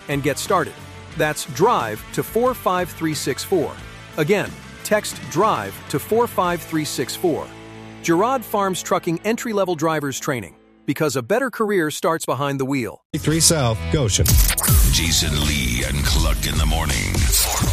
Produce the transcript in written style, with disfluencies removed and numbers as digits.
and get started. That's DRIVE to 45364. Again, text DRIVE to 45364. Girard Farms Trucking entry-level drivers training, because a better career starts behind the wheel. 3 South, Goshen. Jason Lee and Cluck in the morning.